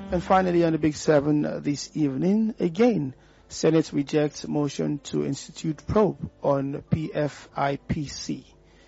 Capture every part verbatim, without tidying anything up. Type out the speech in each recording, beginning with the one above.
And finally, on the Big Seven uh, this evening, again, Senate rejects motion to institute probe on P F I P C.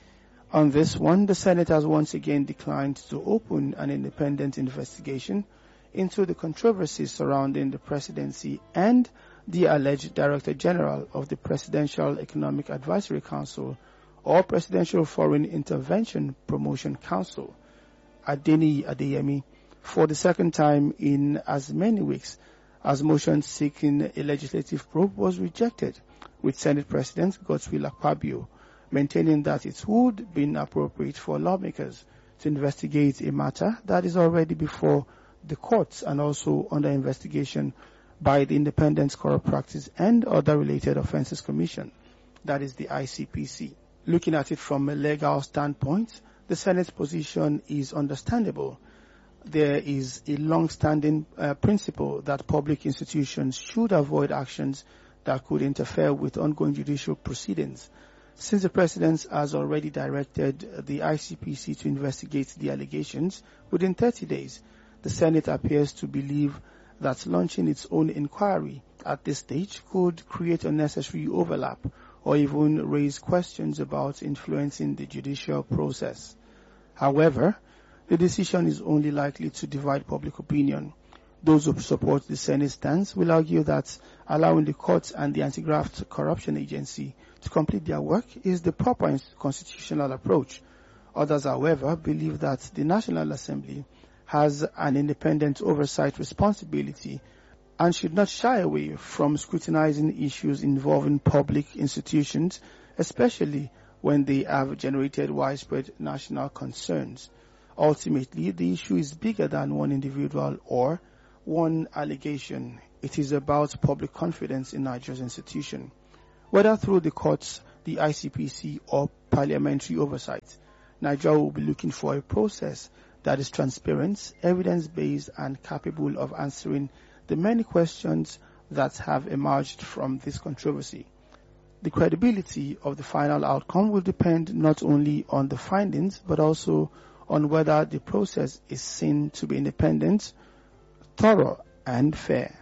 On this one, the Senate has once again declined to open an independent investigation into the controversies surrounding the presidency and the alleged Director General of the Presidential Economic Advisory Council or Presidential Foreign Intervention Promotion Council, Adeniyi Adeyemi, for the second time in as many weeks, as motion seeking a legislative probe was rejected, with Senate President Godswill Akpabio maintaining that it would be inappropriate for lawmakers to investigate a matter that is already before the courts and also under investigation by the Independent Corrupt Practice and Other Related Offences Commission, that is the I C P C. Looking at it from a legal standpoint, the Senate's position is understandable. There is a long-standing uh, principle that public institutions should avoid actions that could interfere with ongoing judicial proceedings. Since the President has already directed the I C P C to investigate the allegations within thirty days, the Senate appears to believe that launching its own inquiry at this stage could create unnecessary overlap or even raise questions about influencing the judicial process. However, the decision is only likely to divide public opinion. Those who support the Senate stance will argue that allowing the courts and the Anti-Graft Corruption Agency to complete their work is the proper constitutional approach. Others, however, believe that the National Assembly has an independent oversight responsibility and should not shy away from scrutinizing issues involving public institutions, especially when they have generated widespread national concerns. Ultimately, the issue is bigger than one individual or one allegation. It is about public confidence in Nigeria's institution. Whether through the courts, the I C P C, or parliamentary oversight, Nigeria will be looking for a process that is transparent, evidence-based, and capable of answering the many questions that have emerged from this controversy. The credibility of the final outcome will depend not only on the findings, but also on whether the process is seen to be independent, thorough, and fair.